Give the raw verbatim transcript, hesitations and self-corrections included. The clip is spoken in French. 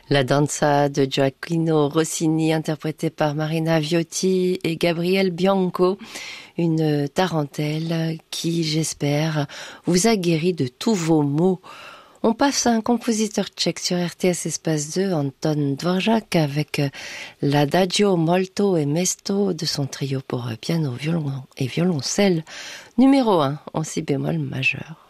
La danza de Gioacchino Rossini, interprétée par Marina Viotti et Gabriel Bianco, une tarentelle qui, j'espère, vous a guéri de tous vos maux. On passe à un compositeur tchèque sur R T S Espace deux, Anton Dvorak, avec l'Adagio molto e mesto de son trio pour piano, violon et violoncelle, numéro un en si bémol majeur.